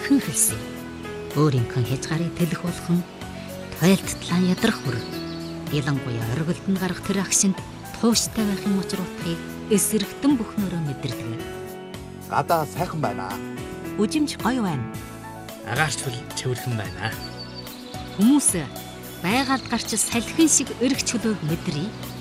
хэрхэн хэлсэн. Өөрийнхөө хязгаарыг тэлэх болгон тойлттлан ядрах бүр. Ялангуяа оргилд нь гарах тэр агшинд тууштай байхын учир утгыг эсрэгтэн бүхнөөрөө мэдэрдэг. Гадаа сайхан байна. Үжимж гоё байна. Агаарч бол цэвэрхэн байна. Хүмүүс байгаль гарч салхин шиг өргөч хөлөөг мэдрий.